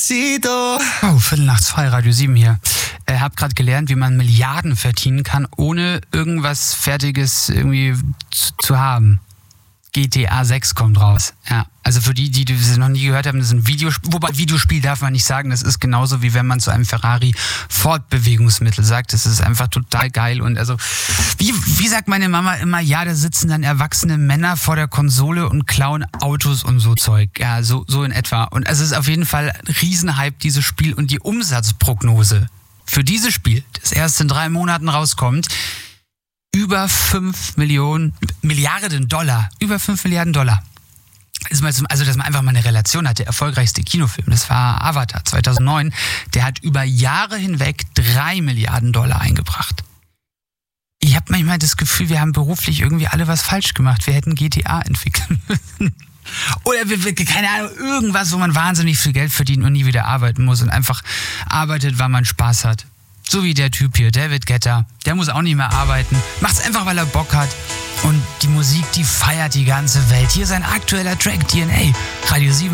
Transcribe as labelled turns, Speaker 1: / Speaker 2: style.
Speaker 1: Oh, 1:45, Radio 7 hier. Hab gerade gelernt, wie man Milliarden verdienen kann, ohne irgendwas Fertiges irgendwie zu haben. GTA 6 kommt raus. Ja, also für die das noch nie gehört haben, das ist ein Videospiel. Wobei Videospiel darf man nicht sagen, das ist genauso wie wenn man zu einem Ferrari Fortbewegungsmittel sagt. Das ist einfach total geil. Und also, wie sagt meine Mama immer, ja, da sitzen dann erwachsene Männer vor der Konsole und klauen Autos und so Zeug. Ja, so in etwa. Und es ist auf jeden Fall ein Riesenhype, dieses Spiel. Und die Umsatzprognose für dieses Spiel, das erst in 3 Monaten rauskommt, über 5 Milliarden Dollar. Über 5 Milliarden Dollar. Also, dass man einfach mal eine Relation hat. Der erfolgreichste Kinofilm, das war Avatar 2009. Der hat über Jahre hinweg 3 Milliarden Dollar eingebracht. Ich habe manchmal das Gefühl, wir haben beruflich irgendwie alle was falsch gemacht. Wir hätten GTA entwickeln müssen. Oder keine Ahnung, irgendwas, wo man wahnsinnig viel Geld verdient und nie wieder arbeiten muss und einfach arbeitet, weil man Spaß hat. So wie der Typ hier, David Guetta. Der muss auch nicht mehr arbeiten. Macht's einfach, weil er Bock hat. Und die Musik, die feiert die ganze Welt. Hier ist ein aktueller Track, DNA, Radio 7.